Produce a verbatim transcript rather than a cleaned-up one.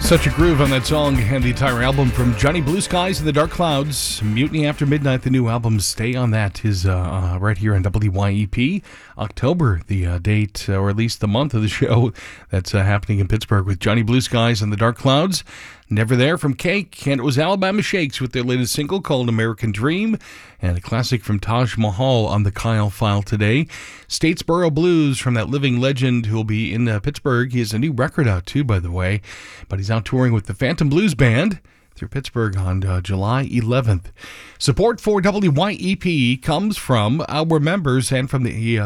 Such a groove on that song and the entire album from Johnny Blue Skies and the Dark Clouds. Mutiny After Midnight, the new album. Stay on that is uh, uh, right here on W Y E P. October, the uh, date, uh, or at least the month of the show that's uh, happening in Pittsburgh with Johnny Blue Skies and the Dark Clouds. Never There from Cake, and it was Alabama Shakes with their latest single called American Dream, and a classic from Taj Mahal on the Kyle File today. Statesboro Blues from that living legend who will be in uh, Pittsburgh. He has a new record out too, by the way, but he's out touring with the Phantom Blues Band through Pittsburgh on uh, July eleventh. Support for W Y E P comes from our members and from the uh,